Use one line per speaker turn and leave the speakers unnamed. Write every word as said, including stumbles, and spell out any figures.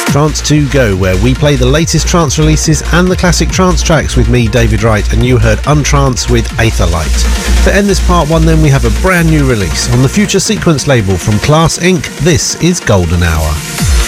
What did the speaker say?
Trance to Go, where we play the latest trance releases and the classic trance tracks with me, David Wright, and you heard Untrance with Aetherlight. To end this part one then, we have a brand new release on the Future Sequence label from Class Incorporated. This is Golden Hour.